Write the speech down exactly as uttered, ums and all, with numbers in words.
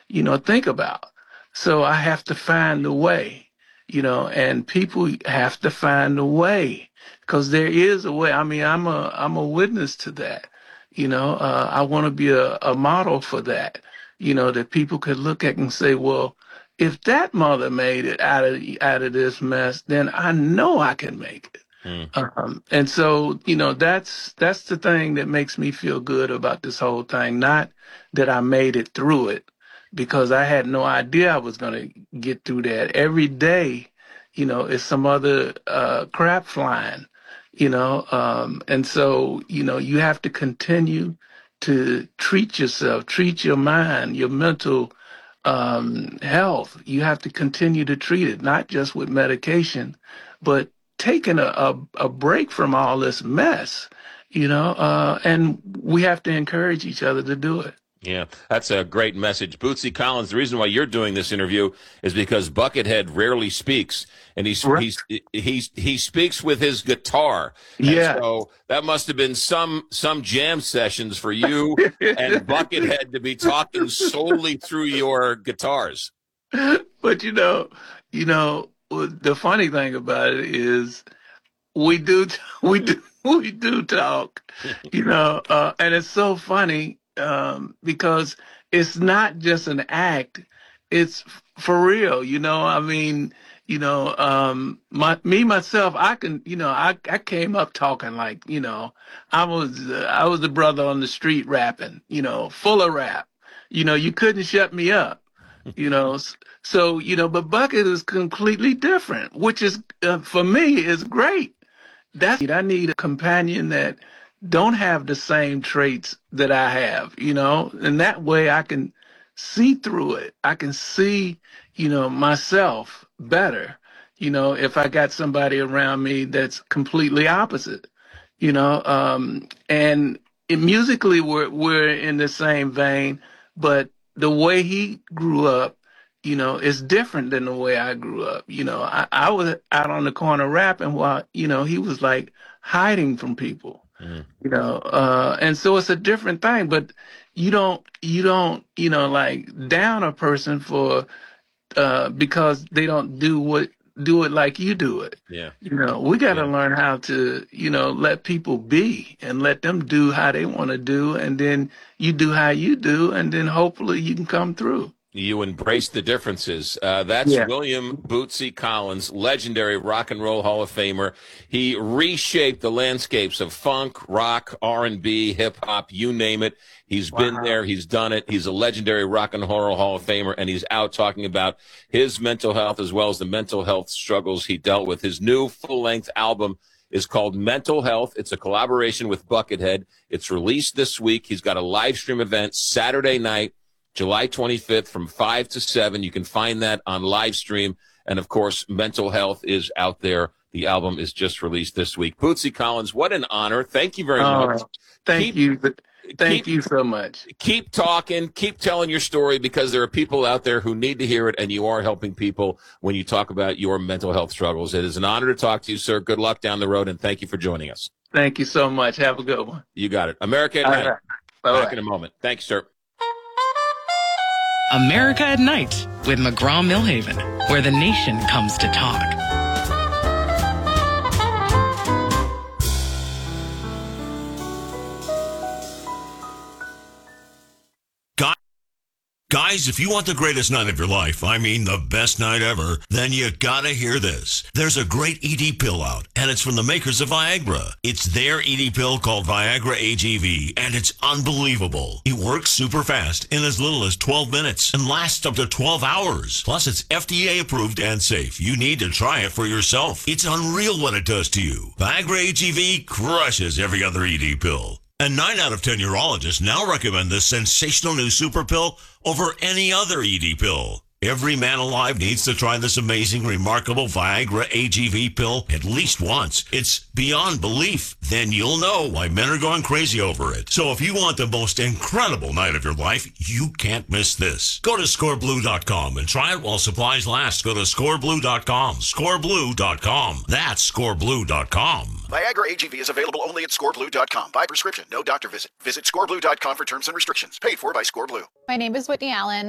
you know, think about. So I have to find a way, you know, and people have to find a way because there is a way. I mean, I'm a I'm a witness to that. You know, uh, I want to be a, a model for that. You know, that people could look at and say, well, if that mother made it out of out of this mess, then I know I can make it. Mm. Um, and so, you know, that's that's the thing that makes me feel good about this whole thing. Not that I made it through it, because I had no idea I was going to get through that. Every day, you know, is some other uh, crap flying, you know. Um, and so, you know, you have to continue to treat yourself, treat your mind, your mental um, health. You have to continue to treat it, not just with medication, but taking a, a, a break from all this mess, you know, uh, and we have to encourage each other to do it. Yeah, that's a great message. Bootsy Collins, the reason why you're doing this interview is because Buckethead rarely speaks, and he's Right. he's he's he speaks with his guitar. And Yeah. so that must have been some some jam sessions for you and Buckethead to be talking solely through your guitars. But you know, you know, the funny thing about it is we do we do we do talk, you know, uh, and it's so funny um, because it's not just an act; it's f- for real. You know, I mean, you know, um, my me myself, I can, you know, I I came up talking like, you know, I was uh, I was the brother on the street rapping, you know, full of rap. You know, you couldn't shut me up. You know, S- so you know, but Bucket is completely different, which is uh, for me is great. That's I need a companion that don't have the same traits that I have, you know, and that way I can see through it. I can see, you know, myself better, you know, if I got somebody around me that's completely opposite, you know, um, and it, musically we're we're in the same vein, but the way he grew up, you know, is different than the way I grew up. You know, I, I was out on the corner rapping while, you know, he was like hiding from people, Mm. you know, uh, and so it's a different thing, but you don't, you don't, you know, like down a person for, uh, because they don't do what, do it like you do it. Yeah, You know, we got to yeah. learn how to, you know, let people be and let them do how they want to do. And then you do how you do. And then hopefully you can come through. You embrace the differences. Uh, that's Yeah. William Bootsy Collins, legendary rock and roll Hall of Famer. He reshaped the landscapes of funk, rock, R and B, hip hop, you name it. He's been Wow. there. He's done it. He's a legendary rock and roll Hall of Famer, and he's out talking about his mental health as well as the mental health struggles he dealt with. His new full-length album is called Mental Health. It's a collaboration with Buckethead. It's released this week. He's got a live stream event Saturday night, July twenty-fifth from five to seven. You can find that on live stream. And of course, Mental Health is out there. The album is just released this week. Bootsy Collins, what an honor. Thank you very much. Oh, thank Keep, you. Thank keep, you so much. keep talking, keep telling your story because there are people out there who need to hear it. And you are helping people when you talk about your mental health struggles. It is an honor to talk to you, sir. Good luck down the road. And thank you for joining us. Thank you so much. Have a good one. You got it. America at All Night. right. Bye Back bye. in a moment. Thank you, sir. America at Night with McGraw-Millhaven, where the nation comes to talk. Guys, if you want the greatest night of your life, I mean the best night ever, then you gotta hear this. There's a great E D pill out, and it's from the makers of Viagra. It's their E D pill called Viagra A G V, and it's unbelievable. It works super fast in as little as twelve minutes and lasts up to twelve hours. Plus, it's F D A approved and safe. You need to try it for yourself. It's unreal what it does to you. Viagra A G V crushes every other E D pill. And nine out of ten urologists now recommend this sensational new super pill over any other E D pill. Every man alive needs to try this amazing, remarkable Viagra A G V pill at least once. It's beyond belief. Then you'll know why men are going crazy over it. So if you want the most incredible night of your life, you can't miss this. Go to score blue dot com and try it while supplies last. Go to score blue dot com. score blue dot com. That's score blue dot com. Viagra A G V is available only at score blue dot com. By prescription, no doctor visit. Visit score blue dot com for terms and restrictions. Paid for by ScoreBlue. My name is Whitney Allen.